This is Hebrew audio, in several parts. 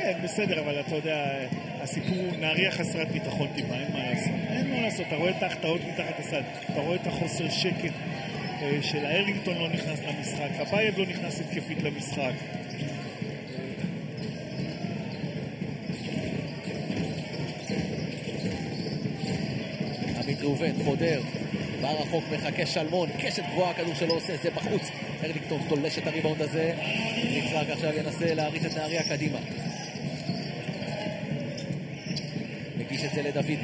כן, בסדר, אבל אתה יודע, הסיפור נהריה חסרת ביטחון טיפה, אין מה לעשות. אין מה לעשות, אתה רואה את ההחטאות מתחת הסד, אתה רואה את החוסר שקט של הארינגטון לא נכנס למשחק, הבייב לא נכנס התקפית למשחק. עמית ראובן, חודר, בא רחוק, מחכה שלמון, קשת גבוהה, הכדור שלא עושה, זה בחוץ. ארלינגטון תולש את הריבאונד הזה, יצחק עכשיו ינסה להריץ את נהריה קדימה. מגיש את זה לדוידי.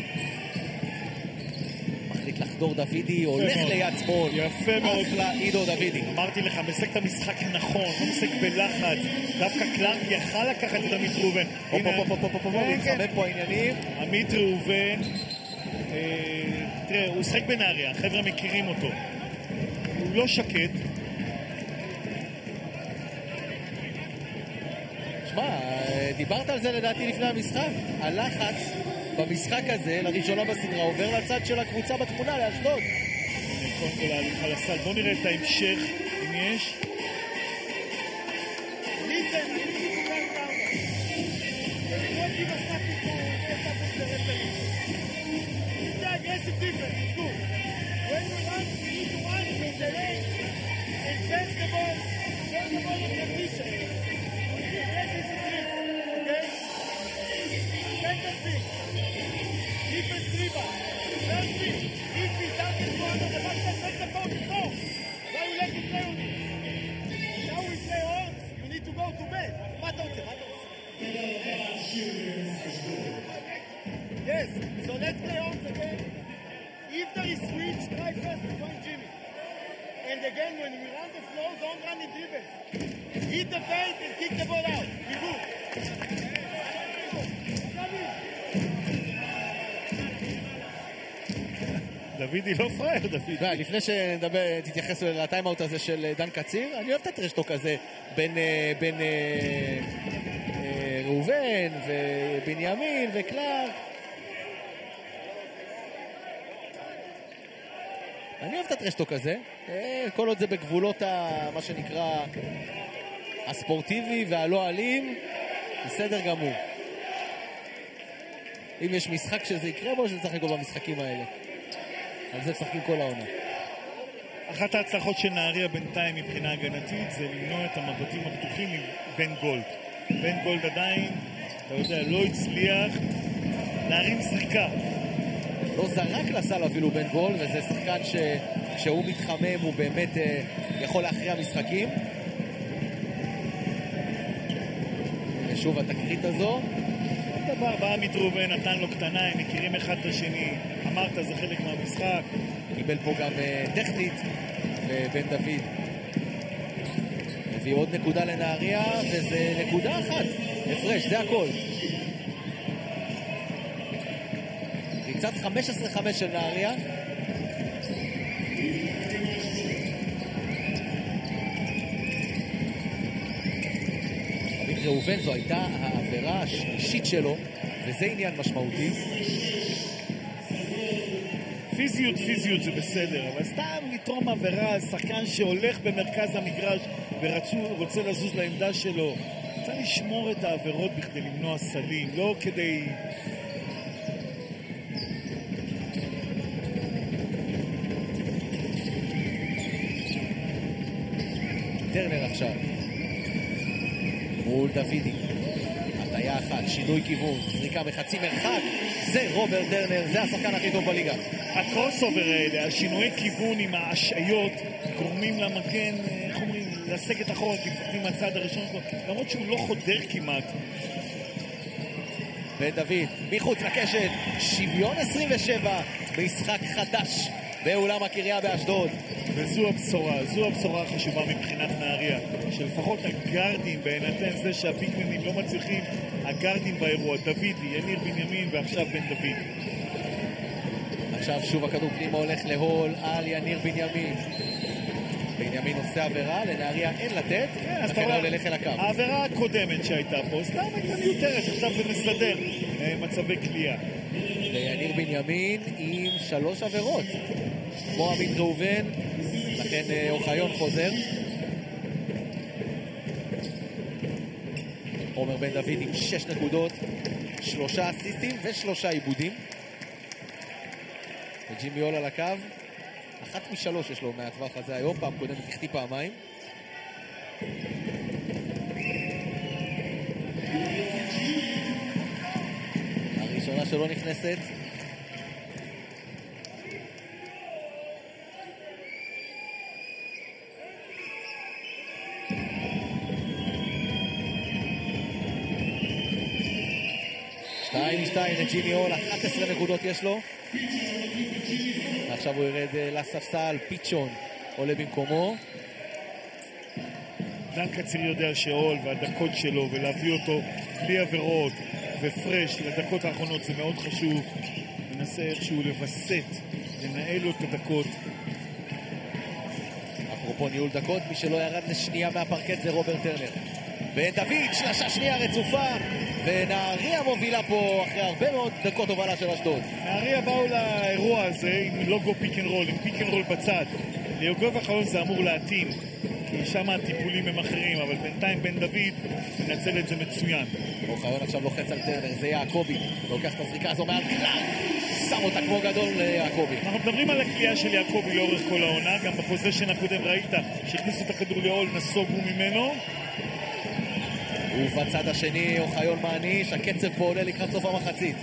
מחליט לחדור דוידי, הולך ליד שמאל. יפה מאוד. אחלה עידו דוידי. אמרתי לך, משחק את המשחק נכון, לא משחק בלחץ. דווקא קלארק יכל לקחת את עמית ראובן. מתחמם פה העניינים. עמית ראובן, תראה, הוא שחק בנהריה, החבר'ה מכירים אותו. הוא לא שקט. שמע, דיברת על זה לדעתי לפני המשחק. הלחץ במשחק הזה, לראשונה בסדרה, עובר לצד של הקבוצה בתמונה, לאשדוד. קודם כל ההליכה לסל. בוא נראה את ההמשך, אם יש. Yes, so let's play on again. If there is switch, try first to join Jimmy. And again, when we run the flow, don't run the dribbles. Hit the paint and kick the ball out. Be good. דוידי לא פרייר, דוידי. לפני שנדבר, תתייחס לטיימאוט הזה של דן קציר, אני אוהב את הטרשטוק הזה בין ראובן ובנימין וקלארק. אני אוהב את הטרשטוק הזה, כל עוד זה בגבולות מה שנקרא הספורטיבי והלא אלים, בסדר גמור. אם יש משחק שזה יקרה בו, שזה צריך לקרוא במשחקים האלה. על זה שחקים כל העונה. אחת ההצלחות של נהריה בינתיים מבחינה הגנתית זה למנוע את המבטים הפתוחים מבן גולד. בן גולד עדיין, אתה יודע, לא הצליח להרים זריקה. לא זרק לסל אפילו בן גולד, וזה שחקן שהוא מתחמם, הוא באמת יכול להכריע משחקים. ושוב התקרית הזו. דבר בא עמית ראובן, נתן לו קטנה, הם מכירים אחד את השני. אמרת, זה חלק מהמשחק. קיבל פה גם טכנית לבן דוד. הביא עוד נקודה לנהריה, וזה נקודה אחת. הפרש, זה הכל. קצת 15-5 של נהריה. עמית ראובן, זו הייתה העבירה השלישית שלו, וזה עניין משמעותי. פיזיות זה בסדר, אבל סתם לתרום עבירה, שחקן שהולך במרכז המגרש ורוצה לזוז לעמדה שלו. צריך לשמור את העבירות בכדי למנוע סלים, לא כדי... טרנר עכשיו מול דוידי, הטיה אחת, שינוי כיוון, זריקה בחצי מרחק, זה רוברט טרנר, זה השחקן הכי טוב בליגה. הקרוס אובר האלה, השינוי כיוון עם ההשעיות גורמים למגן, איך אומרים, לסגת אחורה כי מפחדים מהצד הראשון שלו, למרות שהוא לא חודר כמעט. ודוד מחוץ לקשת, שוויון 27 משחק חדש באולם הקריה באשדוד. וזו הבשורה החשובה מבחינת נהריה, שלפחות הגארדים, בהינתן זה שהביגמנים לא מצליחים, הגארדים באירוע, דוידי, יניר בנימין ועכשיו בן דוד. עכשיו שוב הכדור פנימה הולך להול על יניר בנימין. בנימין עושה עבירה, לנהריה אין לתת, לכן הוא הולך אל הקו. העבירה הקודמת שהייתה פה, סתם הייתה מיותרת, עכשיו זה מסדר מצבי קליעה. ויניר בנימין עם 3 עבירות. כמו עמית ראובן, לכן אוחיון חוזר. עומר בן דוד עם 6 נקודות, 3 אסיסטים ו3 עיבודים. וג'ימי הול על הקו, 1 מ-3 יש לו מהטווח הזה היום, פעם קודמת תחטיא פעמיים. הראשונה שלו נכנסת. שתיים לג'ימי הול, 11 נקודות יש לו. עכשיו הוא ירד לספסל, פיצ'ון עולה במקומו. דן קציר יודע שהול והדקות שלו ולהביא אותו בלי עבירות ופרש לדקות האחרונות זה מאוד חשוב. מנסה איכשהו לבסט, לנהל לו את הדקות. אפרופו ניהול דקות, מי שלא ירד לשנייה מהפרקט זה רוברט טרנר. בן דוד, שלשה שנייה רצופה, ונהריה מובילה פה אחרי הרבה מאוד דקות הובלה של אשדוד. נהריה באו לאירוע הזה עם לוגו פיק אנד רול, עם פיק אנד רול בצד. ליוגב האחרון זה אמור להתאים, כי שם הטיפולים הם אחרים, אבל בינתיים בן דוד מנצל את זה מצוין. אוחיון עכשיו לוחץ על טרנר, זה יעקובי, לוקח את הזריקה הזו מעל כלל, שם אותה כמו גדול ליעקובי. אנחנו מדברים על הקליעה של יעקובי לאורך כל העונה, גם בפוזיישן הקודם ראית שהכניסו את הכדור לאול, נסוגו ממנו. ובצד השני אוחיון מעניש, הקצב פה עולה לקראת סוף המחצית.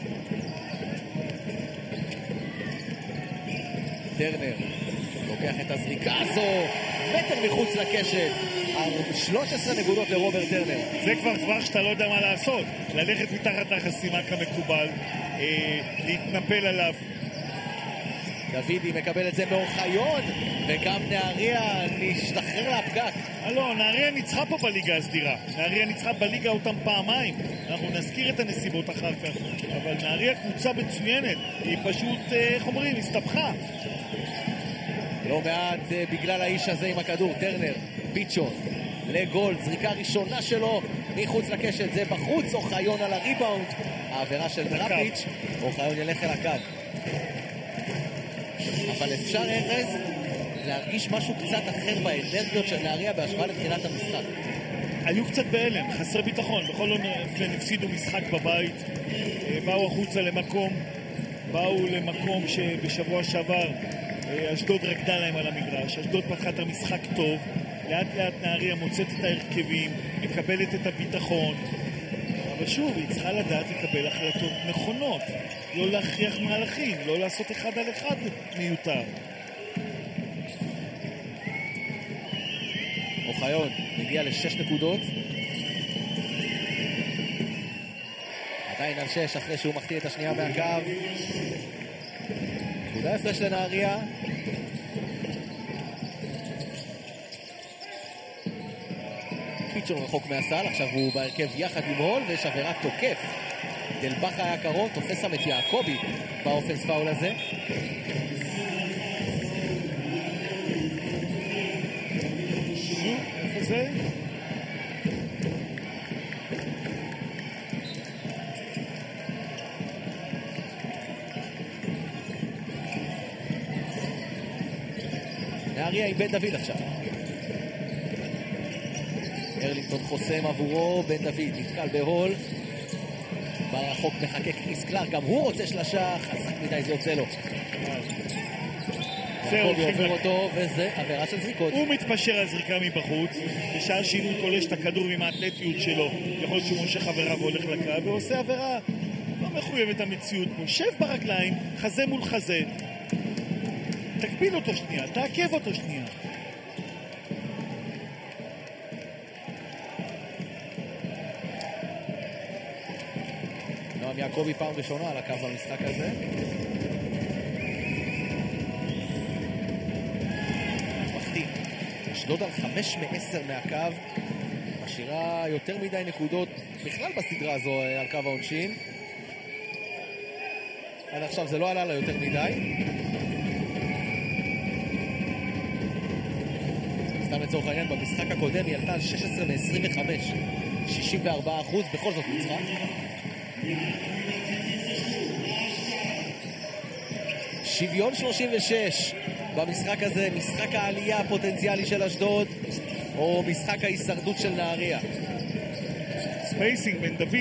טרנר לוקח את הזריקה הזו, מטר מחוץ לקשת, 13 נקודות לרוברט טרנר. זה כבר טווח שאתה לא יודע מה לעשות, ללכת מתחת לחסימה כמקובל, להתנפל עליו. דוידי מקבל את זה מאוחיון, וגם נהריה להשתחרר להפקק. לא, נהריה ניצחה פה בליגה הסדירה. נהריה ניצחה בליגה אותם פעמיים. אנחנו נזכיר את הנסיבות אחר כך. אבל נהריה קבוצה מצוינת. היא פשוט, איך אומרים, הסתבכה. לא מעט בגלל האיש הזה עם הכדור. טרנר, פיצ'ון, לגולד, זריקה ראשונה שלו מחוץ לקשת. זה בחוץ, אוחיון על הריבאונד. העבירה של דראפיץ', אוחיון ילך אל הקו. אבל אפשר ארז להרגיש משהו קצת אחר באנרגיות של נהריה בהשוואה לתחילת המשחק. היו קצת בהלם, חסר ביטחון, בכל אופן הפסידו משחק בבית, באו החוצה למקום שבשבוע שעבר אשדוד רקדה להם על המגרש. אשדוד פתחה את המשחק טוב, לאט לאט נהריה מוצאת את ההרכבים, מקבלת את הביטחון, אבל שוב, היא צריכה לדעת לקבל החלטות נכונות, לא להכריח מהלכים, לא לעשות אחד על אחד מיותר. אוחיון מגיע ל6 נקודות, עדיין על 6 אחרי שהוא מחטיא את השנייה מהקו. נקודה הפרש לנהריה. פיצ'ון רחוק מהסל, עכשיו הוא בהרכב יחד עם הול, ויש עבירת תוקף. דלבח היה קרוב, תופס שם את יעקובי באופנס פאול הזה. איפה זה? נהריה עם בן דוד עכשיו. ארלינגטון חוסם עבורו, בן דוד נתקל בהול. ברחוק מחכה קריס קלארק, גם הוא רוצה שלשה, חזק מדי זה יוצא לו. יעקובי עובר אותו, וזה עבירה של זריקות. הוא מתפשר על זריקה מבחוץ, בשעה שאם הוא תולש את הכדור עם האתלטיות שלו, יכול להיות שהוא מושך עבירה והולך לקו, ועושה עבירה לא מחויבת המציאות פה. שב ברגליים, חזה מול חזה, תקביל אותו שנייה, תעכב אותו שנייה. נועם יעקובי פעם ראשונה על הקו במשחק הזה. מחטיא. אשדוד על 5 מ-10 מהקו. משאירה יותר מדי נקודות בכלל בסדרה הזו על קו העונשין. עד עכשיו זה לא עלה לה יותר מדי. סתם לצורך העניין, במשחק הקודם היא עלתה על 16 מ-25. 64%, בכל זאת ניצחה. שוויון 36 במשחק הזה, משחק העלייה הפוטנציאלי של אשדוד או משחק ההישרדות של נהריה. הספייסינג בין דוד